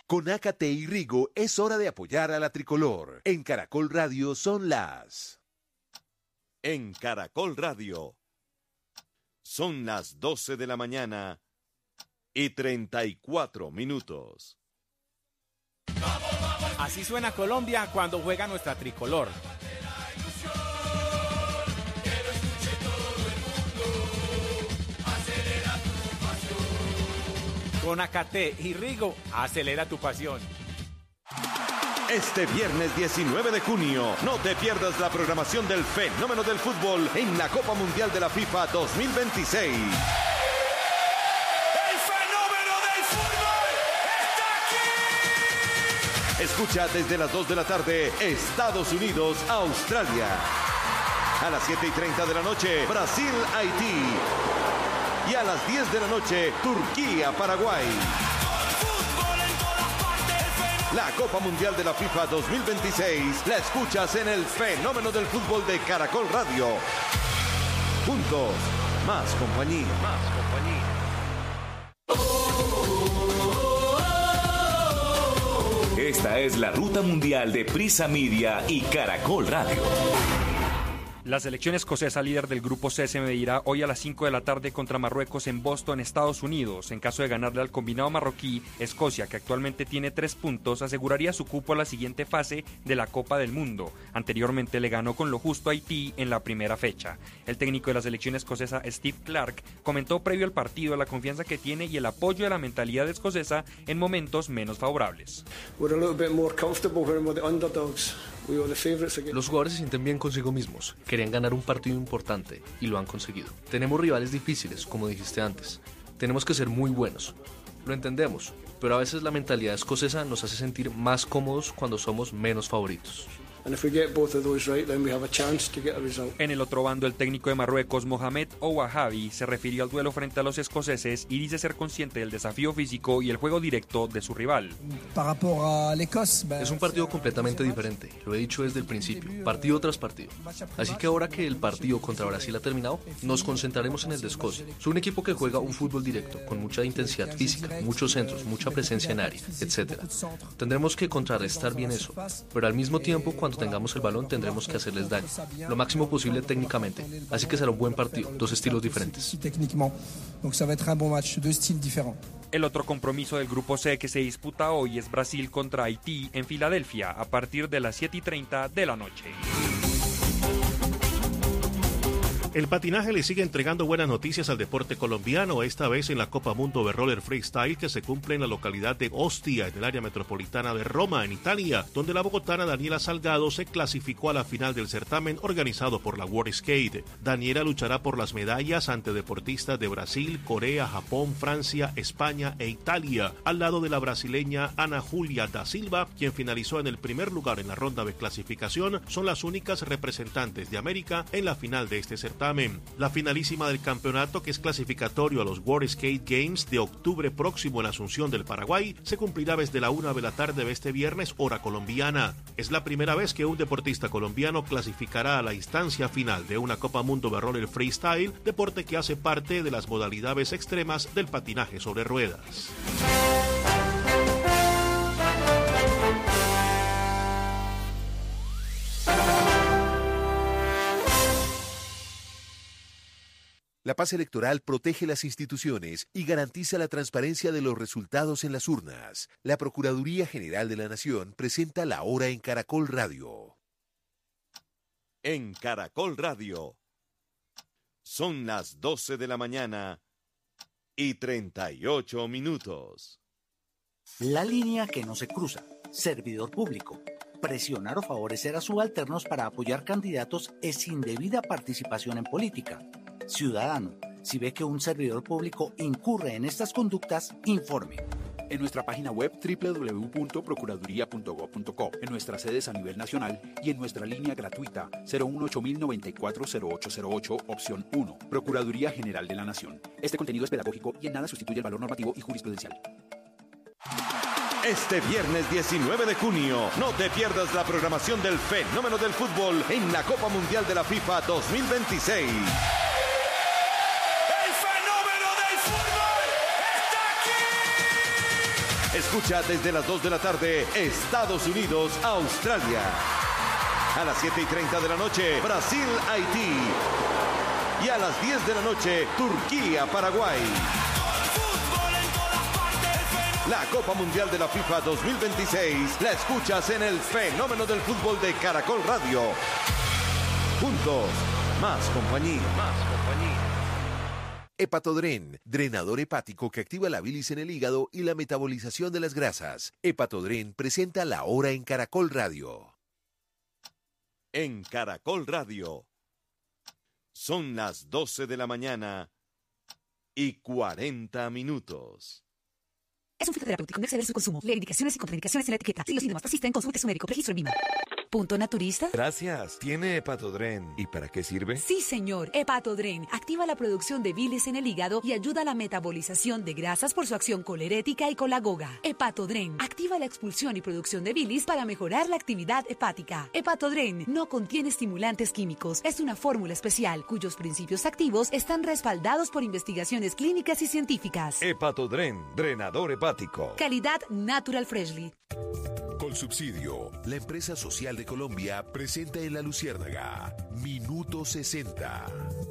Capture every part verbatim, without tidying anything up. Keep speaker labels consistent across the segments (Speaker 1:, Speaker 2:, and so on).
Speaker 1: Con Ácate y Rigo es hora de apoyar a la tricolor. En Caracol Radio son las...
Speaker 2: En Caracol Radio son las doce de la mañana y treinta y cuatro minutos.
Speaker 3: Así suena Colombia cuando juega nuestra tricolor. Con Ácate y Rigo, acelera tu pasión.
Speaker 2: Este viernes diecinueve de junio, no te pierdas la programación del fenómeno del fútbol en la Copa Mundial de la FIFA dos mil veintiséis.
Speaker 4: ¡El fenómeno del fútbol está aquí!
Speaker 2: Escucha desde las dos de la tarde, Estados Unidos, Australia. A las siete y treinta de la noche, Brasil, Haití. Y a las diez de la noche, Turquía, Paraguay. La Copa Mundial de la FIFA dos mil veintiséis la escuchas en el fenómeno del fútbol de Caracol Radio. Juntos, más compañía. Más compañía.
Speaker 5: Esta es la ruta mundial de Prisa Media y Caracol Radio.
Speaker 6: La selección escocesa, líder del grupo C, se medirá hoy a las cinco de la tarde contra Marruecos en Boston, Estados Unidos. En caso de ganarle al combinado marroquí, Escocia, que actualmente tiene tres puntos, aseguraría su cupo a la siguiente fase de la Copa del Mundo. Anteriormente le ganó con lo justo a Haití en la primera fecha. El técnico de la selección escocesa, Steve Clarke, comentó previo al partido la confianza que tiene y el apoyo de la mentalidad escocesa en momentos menos favorables.
Speaker 7: Los jugadores se sienten bien consigo mismos, querían ganar un partido importante y lo han conseguido. Tenemos rivales difíciles, como dijiste antes. Tenemos que ser muy buenos. Lo entendemos, pero a veces la mentalidad escocesa nos hace sentir más cómodos cuando somos menos favoritos.
Speaker 6: En el otro bando, el técnico de Marruecos, Mohamed Ouahabi, se refirió al duelo frente a los escoceses y dice ser consciente del desafío físico y el juego directo de su rival.
Speaker 7: Es un partido completamente diferente, lo he dicho desde el principio, partido tras partido. Así que ahora que el partido contra Brasil ha terminado, nos concentraremos en el de Escocia. Es un equipo que juega un fútbol directo, con mucha intensidad física, muchos centros, mucha presencia en área, etcétera. Tendremos que contrarrestar bien eso, pero al mismo tiempo, cuando tengamos el balón tendremos que hacerles daño, lo máximo posible técnicamente, así que será un buen partido, dos estilos diferentes.
Speaker 6: El otro compromiso del grupo C que se disputa hoy es Brasil contra Haití en Filadelfia a partir de las siete y treinta de la noche.
Speaker 8: El patinaje le sigue entregando buenas noticias al deporte colombiano, esta vez en la Copa Mundo de Roller Freestyle que se cumple en la localidad de Ostia, en el área metropolitana de Roma, en Italia, donde la bogotana Daniela Salgado se clasificó a la final del certamen organizado por la World Skate. Daniela luchará por las medallas ante deportistas de Brasil, Corea, Japón, Francia, España e Italia, al lado de la brasileña Ana Julia da Silva, quien finalizó en el primer lugar en la ronda de clasificación. Son las únicas representantes de América en la final de este certamen. La finalísima del campeonato, que es clasificatorio a los World Skate Games de octubre próximo en Asunción del Paraguay, se cumplirá desde la una de la tarde de este viernes, hora colombiana. Es la primera vez que un deportista colombiano clasificará a la instancia final de una Copa Mundo de Roller Freestyle, deporte que hace parte de las modalidades extremas del patinaje sobre ruedas.
Speaker 1: La paz electoral protege las instituciones y garantiza la transparencia de los resultados en las urnas. La Procuraduría General de la Nación presenta La Hora en Caracol Radio.
Speaker 2: En Caracol Radio son las doce de la mañana y treinta y ocho minutos.
Speaker 9: La línea que no se cruza. Servidor público. Presionar o favorecer a subalternos para apoyar candidatos es indebida participación en política. Ciudadano, si ve que un servidor público incurre en estas conductas, informe.
Speaker 10: En nuestra página web doble u doble u doble u punto procuraduría punto gob punto co, en nuestras sedes a nivel nacional y en nuestra línea gratuita cero uno ocho mil noventa y cuatro cero ocho cero ocho, opción uno. Procuraduría General de la Nación. Este contenido es pedagógico y en nada sustituye el valor normativo y jurisprudencial.
Speaker 2: Este viernes diecinueve de junio, no te pierdas la programación del fenómeno del fútbol en la Copa Mundial de la FIFA dos mil veintiséis. Escucha desde las dos de la tarde Estados Unidos, Australia. A las siete y treinta de la noche, Brasil, Haití. Y a las diez de la noche, Turquía, Paraguay. La Copa Mundial de la FIFA dos mil veintiséis la escuchas en el fenómeno del fútbol de Caracol Radio. Juntos, más compañía. Más compañía.
Speaker 1: Hepatodren, drenador hepático que activa la bilis en el hígado y la metabolización de las grasas. Hepatodren presenta La Hora en Caracol Radio.
Speaker 2: En Caracol Radio. Son las doce de la mañana y cuarenta minutos.
Speaker 11: Es un fitoterapéutico, no exceder su consumo. Lee indicaciones y contraindicaciones en la etiqueta. Si los síntomas persisten, consulte a su médico. Registro en Vima. ¿Punto naturista?
Speaker 12: Gracias. ¿Tiene Hepatodren? ¿Y para qué sirve?
Speaker 11: Sí, señor. Hepatodren activa la producción de bilis en el hígado y ayuda a la metabolización de grasas por su acción colerética y colagoga. Hepatodren activa la expulsión y producción de bilis para mejorar la actividad hepática. Hepatodren no contiene estimulantes químicos. Es una fórmula especial cuyos principios activos están respaldados por investigaciones clínicas y científicas.
Speaker 12: Hepatodren, drenador hepático.
Speaker 11: Calidad Natural Freshly.
Speaker 1: Colsubsidio, la empresa social de Colombia, presenta en La Luciérnaga Minuto sesenta.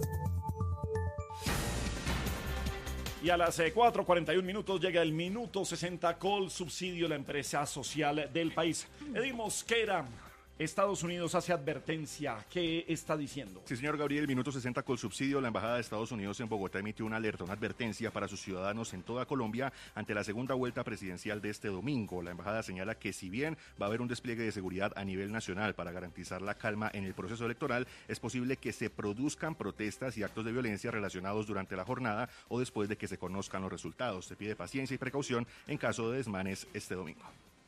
Speaker 8: Y a las eh, cuatro cuarenta y un minutos llega el Minuto sesenta Colsubsidio, la empresa social del país. Edir Mosquera, Estados Unidos hace advertencia. ¿Qué está diciendo?
Speaker 13: Sí, señor Gabriel, Minuto sesenta Colsubsidio. La Embajada de Estados Unidos en Bogotá emitió una alerta, una advertencia para sus ciudadanos en toda Colombia ante la segunda vuelta presidencial de este domingo. La Embajada señala que si bien va a haber un despliegue de seguridad a nivel nacional para garantizar la calma en el proceso electoral, es posible que se produzcan protestas y actos de violencia relacionados durante la jornada o después de que se conozcan los resultados. Se pide paciencia y precaución en caso de desmanes este domingo.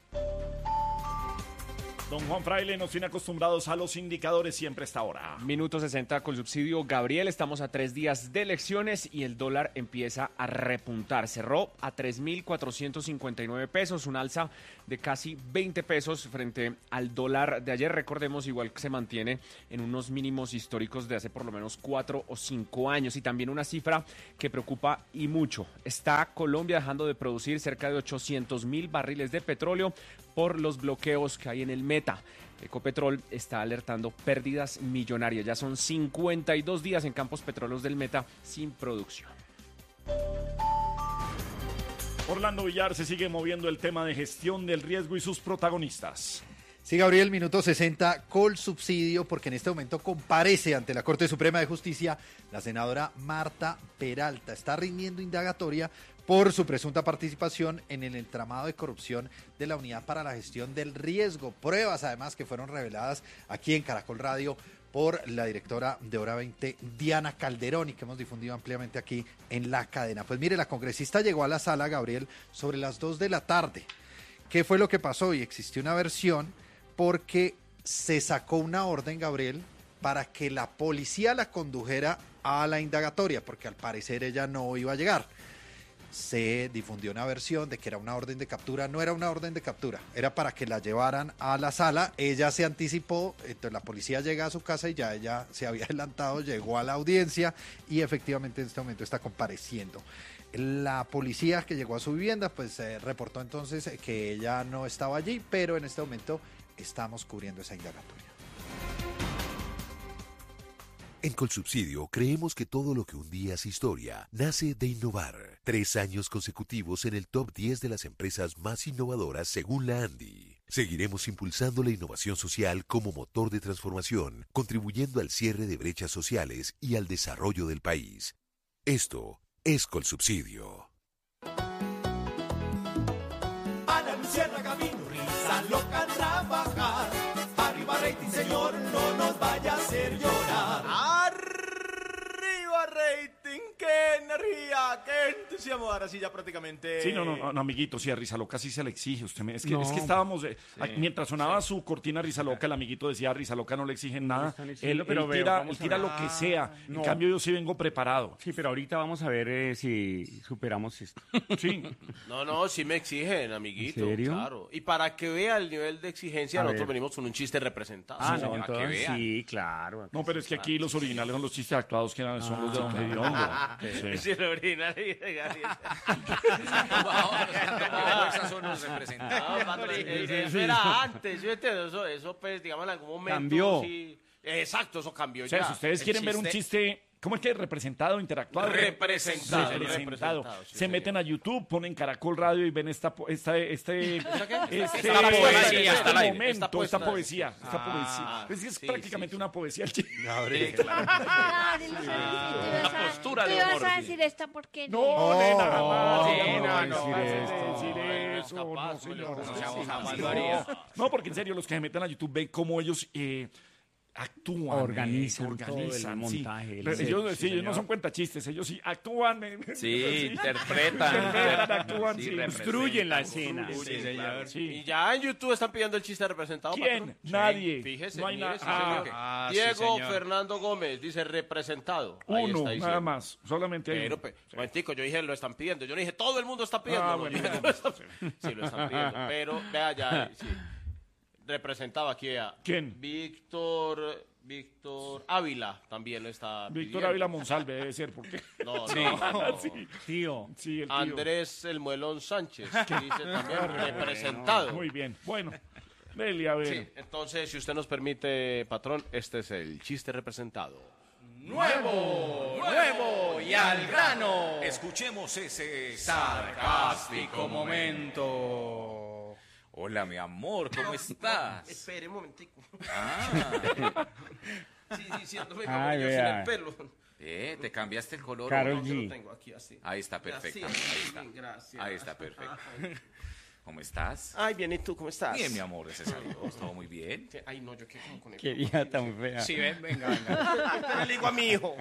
Speaker 8: Don Juan Fraile nos tiene acostumbrados a los indicadores siempre a esta hora.
Speaker 3: Minuto sesenta Colsubsidio. Gabriel, estamos a tres días de elecciones y el dólar empieza a repuntar. Cerró a tres mil cuatrocientos cincuenta y nueve pesos, un alza de casi veinte pesos frente al dólar de ayer. Recordemos, igual que se mantiene en unos mínimos históricos de hace por lo menos cuatro o cinco años. Y también una cifra que preocupa y mucho. Está Colombia dejando de producir cerca de ochocientos mil barriles de petróleo por los bloqueos que hay en el Meta. Ecopetrol está alertando pérdidas millonarias. Ya son cincuenta y dos días en Campos Petróleos del Meta sin producción.
Speaker 8: Orlando Villar, se sigue moviendo el tema de gestión del riesgo y sus protagonistas.
Speaker 14: Sí, Gabriel, Minuto sesenta Colsubsidio, porque en este momento comparece ante la Corte Suprema de Justicia la senadora Marta Peralta. Está rindiendo indagatoria por su presunta participación en el entramado de corrupción de la Unidad para la Gestión del Riesgo. Pruebas, además, que fueron reveladas aquí en Caracol Radio por la directora de Hora veinte, Diana Calderón, y que hemos difundido ampliamente aquí en la cadena. Pues mire, la congresista llegó a la sala, Gabriel, sobre las dos de la tarde. ¿Qué fue lo que pasó? Y existió una versión porque se sacó una orden, Gabriel, para que la policía la condujera a la indagatoria, porque al parecer ella no iba a llegar. Se difundió una versión de que era una orden de captura. No era una orden de captura, era para que la llevaran a la sala. Ella se anticipó, entonces la policía llega a su casa y ya ella se había adelantado, llegó a la audiencia y efectivamente en este momento está compareciendo. La policía que llegó a su vivienda pues eh, reportó entonces que ella no estaba allí, pero en este momento estamos cubriendo esa indagatoria.
Speaker 1: En Colsubsidio creemos que todo lo que un día es historia nace de innovar. Tres años consecutivos en el top diez de las empresas más innovadoras según la ANDI. Seguiremos impulsando la innovación social como motor de transformación, contribuyendo al cierre de brechas sociales y al desarrollo del país. Esto es Colsubsidio.
Speaker 4: A la luciérnaga vino risa loca trabajar. Arriba rating, señor, no nos vaya a hacer llorar.
Speaker 15: ¡Arriba rating! ¡Qué energía! ¡Qué entusiasmo! Ahora sí ya prácticamente...
Speaker 8: Sí, no, no, no, amiguito, sí, a Risa Loca sí se le exige. Usted me, es, que,
Speaker 15: No.
Speaker 8: es que estábamos... eh,
Speaker 15: Sí.
Speaker 8: mientras sonaba su cortina Risa Loca, el amiguito decía, a Risa Loca no le exigen nada.
Speaker 16: están exigiendo,
Speaker 8: Él,
Speaker 16: pero
Speaker 8: él
Speaker 16: veo,
Speaker 8: tira,
Speaker 16: vamos
Speaker 8: él
Speaker 16: a
Speaker 8: tira
Speaker 16: ver.
Speaker 8: lo que sea.
Speaker 16: No.
Speaker 8: En cambio, yo sí vengo preparado.
Speaker 16: Sí, pero ahorita vamos a ver eh, si superamos esto.
Speaker 8: Sí.
Speaker 15: No, no, sí me exigen, amiguito.
Speaker 16: ¿En serio?
Speaker 15: Claro. Y para que vea el nivel de exigencia,
Speaker 16: A
Speaker 15: nosotros
Speaker 16: ver.
Speaker 15: venimos con un chiste representado.
Speaker 16: Ah,
Speaker 15: Sí,
Speaker 16: no,
Speaker 15: para que
Speaker 16: entonces
Speaker 15: vean.
Speaker 16: sí, claro.
Speaker 8: No, pero es que aquí los originales son los chistes actuados que eran- son los de Don Gediondo. Sí.
Speaker 15: Sí, el original y de Gabriel.
Speaker 17: representado.
Speaker 15: No, patrón, eso era antes, ¿sí me entiendes? Eso, eso, pues, digamos, en algún momento...
Speaker 17: Cambió.
Speaker 15: Sí, exacto, eso cambió
Speaker 18: O sea,
Speaker 15: ya.
Speaker 18: si ustedes
Speaker 15: El
Speaker 18: quieren ver un chiste, ¿cómo es que representado, interactuado?
Speaker 15: Representado,
Speaker 18: Representado.
Speaker 15: representado, sí,
Speaker 18: Se meten a YouTube, ponen Caracol Radio y ven esta, po- esta, este,
Speaker 15: ¿Esta qué?
Speaker 18: este,
Speaker 15: Esta poesía,
Speaker 18: este
Speaker 15: está al aire,
Speaker 18: momento,
Speaker 15: esta
Speaker 18: esta,
Speaker 15: puesta.
Speaker 18: poesía, esta
Speaker 15: Ah,
Speaker 18: poesía. Es que es
Speaker 15: sí,
Speaker 18: prácticamente
Speaker 15: sí,
Speaker 18: una poesía. el chiste.
Speaker 15: Sí, claro.
Speaker 18: Una postura
Speaker 19: ¿Tú
Speaker 18: de
Speaker 19: ibas
Speaker 18: humor,
Speaker 19: a
Speaker 18: sí.
Speaker 19: decir esta porquería?
Speaker 18: No, nena, jamás.
Speaker 15: Sí,
Speaker 18: digamos,
Speaker 15: no,
Speaker 18: no,
Speaker 15: no,
Speaker 18: no,
Speaker 15: no,
Speaker 18: decir
Speaker 15: no,
Speaker 18: eso,
Speaker 15: no,
Speaker 18: no,
Speaker 15: capaz,
Speaker 18: señor.
Speaker 15: no,
Speaker 18: sí,
Speaker 15: no,
Speaker 18: sí,
Speaker 15: jamás
Speaker 18: sí,
Speaker 15: lo haría.
Speaker 18: no. No, porque en serio, los que se meten a YouTube ven cómo ellos eh, actúan.
Speaker 16: Organizan
Speaker 18: eh,
Speaker 16: todo el
Speaker 18: organizan,
Speaker 16: montaje,
Speaker 18: sí.
Speaker 16: el
Speaker 18: Pero
Speaker 16: set,
Speaker 18: ellos,
Speaker 16: sí,
Speaker 18: sí, ellos no
Speaker 16: señor.
Speaker 18: son cuentachistes, ellos sí actúan. eh,
Speaker 20: Sí, interpretan.
Speaker 18: Interpretan, actúan,
Speaker 20: Sí,
Speaker 18: sí.
Speaker 16: Construyen la escena.
Speaker 15: Sí,
Speaker 16: Sí,
Speaker 15: claro.
Speaker 18: Sí.
Speaker 15: Y ya en YouTube están pidiendo el chiste representado.
Speaker 18: ¿Quién?
Speaker 15: patrón.
Speaker 18: Nadie.
Speaker 15: Fíjese,
Speaker 18: No hay
Speaker 15: mire,
Speaker 18: nada.
Speaker 15: sí,
Speaker 18: Ah,
Speaker 15: señor.
Speaker 18: ah, sí,
Speaker 15: Diego
Speaker 18: señor.
Speaker 15: Fernando Gómez dice representado. Ahí
Speaker 18: Uno,
Speaker 15: está diciendo.
Speaker 18: nada más. Solamente hay
Speaker 15: Pero,
Speaker 18: uno.
Speaker 15: pe- momentico, yo dije lo están pidiendo. Yo no dije todo el mundo está pidiendo.
Speaker 18: Ah,
Speaker 15: no,
Speaker 18: bueno,
Speaker 15: yo dije,
Speaker 18: ya.
Speaker 15: lo están- sí, lo están pidiendo. Pero, vea ya, eh, sí. Representado aquí a
Speaker 18: ¿Quién?
Speaker 15: Víctor, Víctor Ávila también lo está
Speaker 18: Víctor
Speaker 15: pidiendo.
Speaker 18: Ávila Monsalve debe ser, ¿por qué?
Speaker 15: No,
Speaker 18: Sí.
Speaker 15: no.
Speaker 18: Sí.
Speaker 16: Tío.
Speaker 18: Sí, el tío.
Speaker 15: Andrés El Muelón Sánchez, que dice también representado.
Speaker 18: Muy bien. Bueno, dele a ver.
Speaker 15: Sí, entonces, si usted nos permite, patrón, este es el chiste representado.
Speaker 20: Nuevo, nuevo y al grano. Escuchemos ese sarcástico momento. Hola, mi amor, ¿cómo estás?
Speaker 15: Espere un momentico.
Speaker 20: Ah.
Speaker 15: Sí, sí, sí, ando
Speaker 16: Ay,
Speaker 15: yo sin
Speaker 16: vea.
Speaker 15: el pelo.
Speaker 20: Eh, ¿te cambiaste el color?
Speaker 16: Karol
Speaker 20: ¿o no?
Speaker 15: Yo
Speaker 16: G.
Speaker 15: lo tengo aquí así.
Speaker 20: Ahí está perfecto.
Speaker 15: Así,
Speaker 20: Ahí está.
Speaker 15: gracias.
Speaker 20: Ahí está perfecto. ¿Cómo estás?
Speaker 15: Ay, bien, ¿y tú cómo estás?
Speaker 20: Bien, mi amor, gracias a Dios. Todo muy bien.
Speaker 15: ¿Qué? Ay, no, yo qué hago con el
Speaker 16: Qué vieja tan fea.
Speaker 20: Sí, ven, venga, venga.
Speaker 15: Pero le digo a mi hijo.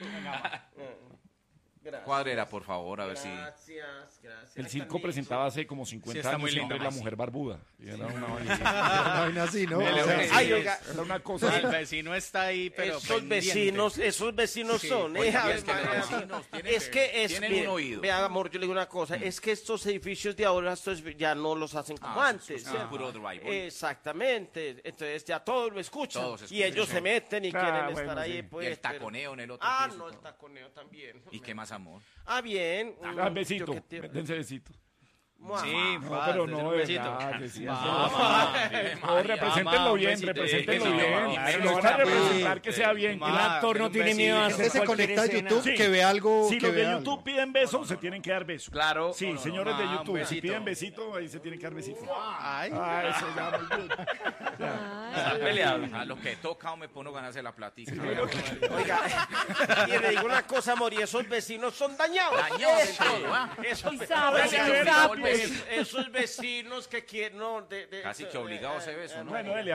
Speaker 15: Gracias.
Speaker 20: Cuadrera, por favor, a ver si...
Speaker 15: Gracias, gracias.
Speaker 18: El circo presentaba hace como cincuenta
Speaker 16: Sí, está
Speaker 18: años
Speaker 16: muy
Speaker 18: siempre
Speaker 16: lindo.
Speaker 18: la mujer barbuda. Y era una vaina.
Speaker 14: Una vaina así, ¿no?
Speaker 16: Mele,
Speaker 14: O sea,
Speaker 16: mele.
Speaker 15: Ay, oiga.
Speaker 18: Era una cosa.
Speaker 16: El vecino está ahí, pero
Speaker 15: Esos
Speaker 16: pendiente.
Speaker 15: vecinos, esos vecinos
Speaker 16: Sí,
Speaker 15: son.
Speaker 20: oiga,
Speaker 15: eh, Ave
Speaker 20: es que los
Speaker 15: María.
Speaker 20: vecinos tienen-
Speaker 15: es que es,
Speaker 20: tienen
Speaker 15: mire,
Speaker 20: un oído.
Speaker 15: vea, amor, yo le digo una cosa, es que estos edificios de ahora estos ya no los hacen como
Speaker 20: Ah,
Speaker 15: antes.
Speaker 20: eso es
Speaker 15: ¿cierto?
Speaker 20: puro drive-by.
Speaker 15: Exactamente, entonces ya todos lo escuchan
Speaker 20: Todos
Speaker 15: y
Speaker 20: escuchan,
Speaker 15: ellos
Speaker 20: sí.
Speaker 15: se meten y
Speaker 18: Ah,
Speaker 15: quieren
Speaker 18: bueno,
Speaker 15: estar ahí.
Speaker 18: sí.
Speaker 15: Pues,
Speaker 20: Y el
Speaker 15: pero-
Speaker 20: taconeo en el otro
Speaker 15: Ah,
Speaker 20: piso,
Speaker 15: no, el
Speaker 20: todo.
Speaker 15: taconeo también.
Speaker 20: ¿Y qué más, amor?
Speaker 15: Ah, bien.
Speaker 18: Ah, besito.
Speaker 15: Yo que te-
Speaker 18: Dense besito.
Speaker 15: Mua.
Speaker 16: Sí,
Speaker 18: No,
Speaker 16: pa,
Speaker 18: pero
Speaker 16: dense
Speaker 18: no,
Speaker 16: un
Speaker 18: de
Speaker 16: besito.
Speaker 18: verdad, que sí,
Speaker 16: Mamá.
Speaker 18: no, no, represéntenlo
Speaker 16: Mamá, un
Speaker 18: bien,
Speaker 16: besito.
Speaker 18: represéntenlo
Speaker 16: Sí,
Speaker 18: bien.
Speaker 16: mamá,
Speaker 18: Si
Speaker 16: sí,
Speaker 18: lo van a
Speaker 16: sí.
Speaker 18: representar, que sea bien.
Speaker 16: Mamá,
Speaker 18: El actor no
Speaker 16: un
Speaker 18: tiene
Speaker 16: besito.
Speaker 18: miedo a
Speaker 14: Usted
Speaker 18: hacer
Speaker 14: se
Speaker 18: cualquier
Speaker 14: conecta a
Speaker 18: escena.
Speaker 14: YouTube,
Speaker 18: Sí.
Speaker 14: que ve algo.
Speaker 18: Si
Speaker 14: que
Speaker 18: los de
Speaker 14: vea
Speaker 18: YouTube
Speaker 14: algo.
Speaker 18: piden besos, se tienen que dar besos.
Speaker 20: Claro.
Speaker 18: Sí,
Speaker 20: No, no,
Speaker 18: señores de
Speaker 16: no, un
Speaker 18: YouTube, si
Speaker 16: besito.
Speaker 18: piden besito, ahí se tienen que dar besito.
Speaker 16: Ay.
Speaker 18: Ah, eso ya, muy bien.
Speaker 20: Está peleado. A lo que toca o me pongo ganas de la plática.
Speaker 15: Oiga, y le digo una cosa, amor, y esos vecinos son dañados.
Speaker 20: Dañados en
Speaker 15: Eso,
Speaker 20: todo, ¿ah?
Speaker 15: Esos,
Speaker 19: Y sapos,
Speaker 15: esos-
Speaker 19: y sapos.
Speaker 15: esos- esos vecinos que quieren, no, de, de-
Speaker 20: Casi que obligado ese beso, ¿no?
Speaker 18: Bueno, dele,